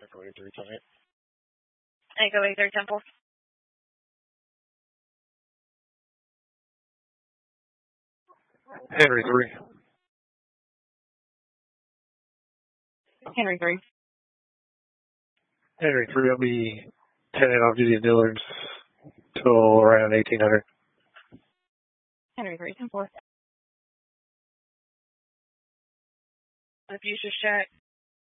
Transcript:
Echo 83, tell me. Echo 83, Temple. Henry 3. Henry 3. Henry 3, I'll be 10 off duty at Dillard's till around 1800. Henry 3, Temple. Future check.